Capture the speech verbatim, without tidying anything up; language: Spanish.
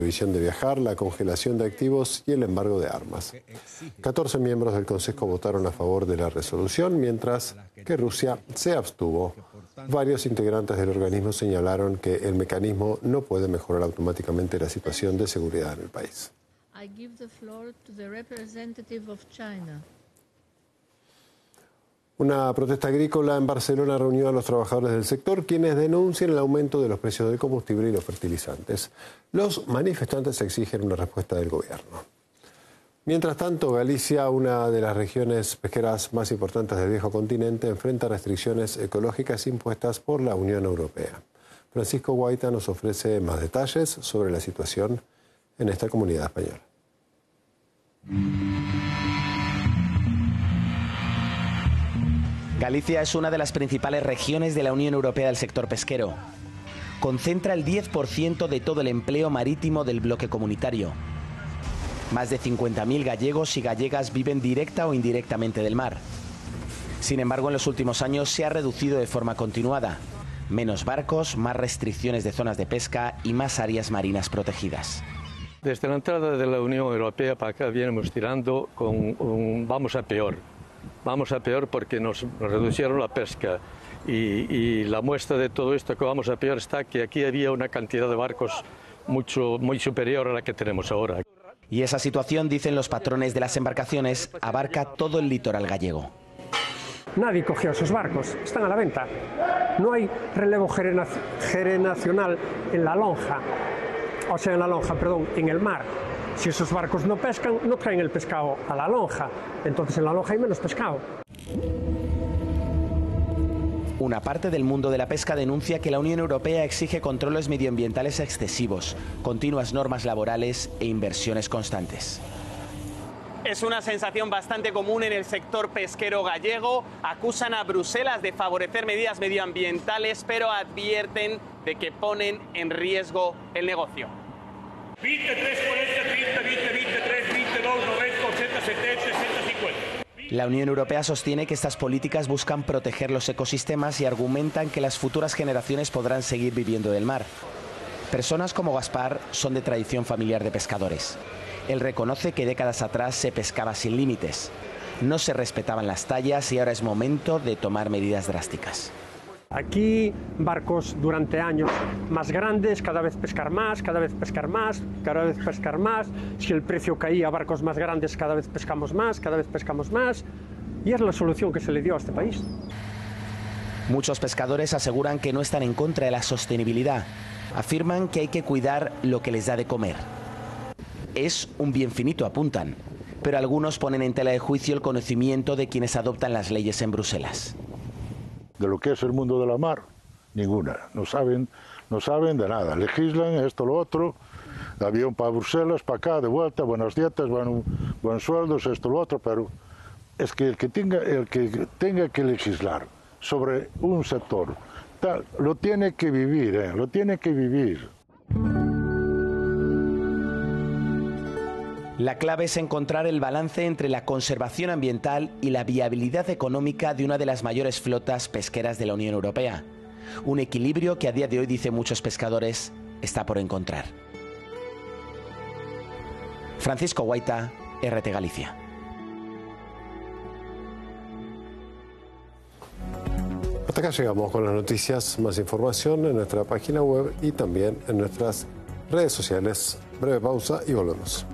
prohibición de viajar, la congelación de activos y el embargo de armas. catorce miembros del Consejo votaron a favor de la resolución, mientras que Rusia se abstuvo. Varios integrantes del organismo señalaron que el mecanismo no puede mejorar automáticamente la situación de seguridad en el país. I give the floor to the representative of China. Una protesta agrícola en Barcelona reunió a los trabajadores del sector, quienes denuncian el aumento de los precios del combustible y los fertilizantes. Los manifestantes exigen una respuesta del gobierno. Mientras tanto, Galicia, una de las regiones pesqueras más importantes del viejo continente, enfrenta restricciones ecológicas impuestas por la Unión Europea. Francisco Guaita nos ofrece más detalles sobre la situación en esta comunidad española. Galicia es una de las principales regiones de la Unión Europea del sector pesquero. Concentra el diez por ciento de todo el empleo marítimo del bloque comunitario. Más de cincuenta mil gallegos y gallegas viven directa o indirectamente del mar. Sin embargo, en los últimos años se ha reducido de forma continuada. Menos barcos, más restricciones de zonas de pesca y más áreas marinas protegidas. Desde la entrada de la Unión Europea para acá venimos tirando con un vamos a peor. Vamos a peor porque nos reducieron la pesca y, y la muestra de todo esto que vamos a peor está que aquí había una cantidad de barcos mucho, muy superior a la que tenemos ahora. Y esa situación, dicen los patrones de las embarcaciones, abarca todo el litoral gallego. Nadie cogió esos barcos, están a la venta. No hay relevo generacional en la lonja, o sea, en la lonja, perdón, en el mar. Si esos barcos no pescan, no traen el pescado a la lonja. Entonces en la lonja hay menos pescado. Una parte del mundo de la pesca denuncia que la Unión Europea exige controles medioambientales excesivos, continuas normas laborales e inversiones constantes. Es una sensación bastante común en el sector pesquero gallego. Acusan a Bruselas de favorecer medidas medioambientales, pero advierten de que ponen en riesgo el negocio. veintitrés, cuarenta, treinta, veinte, veintitrés, veintidós, noventa, ochenta, setenta, sesenta, cincuenta. La Unión Europea sostiene que estas políticas buscan proteger los ecosistemas y argumentan que las futuras generaciones podrán seguir viviendo del mar. Personas como Gaspar son de tradición familiar de pescadores. Él reconoce que décadas atrás se pescaba sin límites. No se respetaban las tallas y ahora es momento de tomar medidas drásticas. Aquí barcos durante años más grandes, cada vez pescar más, cada vez pescar más, cada vez pescar más. Si el precio caía, barcos más grandes, cada vez pescamos más, cada vez pescamos más. Y es la solución que se le dio a este país. Muchos pescadores aseguran que no están en contra de la sostenibilidad. Afirman que hay que cuidar lo que les da de comer. Es un bien finito, apuntan, pero algunos ponen en tela de juicio el conocimiento de quienes adoptan las leyes en Bruselas. De lo que es el mundo de la mar, ninguna. No saben, no saben de nada. Legislan esto, lo otro, avión para Bruselas, para acá, de vuelta, buenas dietas, buen, buenos sueldos, esto, lo otro, pero es que el que tenga, el que, tenga que legislar sobre un sector, tal, lo tiene que vivir, ¿eh? lo tiene que vivir. La clave es encontrar el balance entre la conservación ambiental y la viabilidad económica de una de las mayores flotas pesqueras de la Unión Europea. Un equilibrio que a día de hoy, dicen muchos pescadores, está por encontrar. Francisco Guaita, R T Galicia. Hasta acá llegamos con las noticias. Más información en nuestra página web y también en nuestras redes sociales. Breve pausa y volvemos.